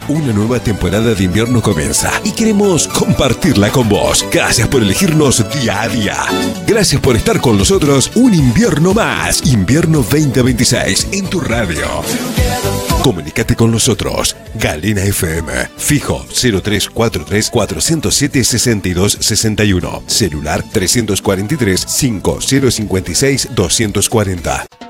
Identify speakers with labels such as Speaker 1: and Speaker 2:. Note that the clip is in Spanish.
Speaker 1: Una nueva temporada de invierno comienza y queremos compartirla con vos. Gracias por elegirnos día a día. Gracias por estar con nosotros un invierno más. Invierno 2026 en tu radio. Comunícate con nosotros. Galena FM. Fijo 0343 407 6261. Celular 343 5056 240.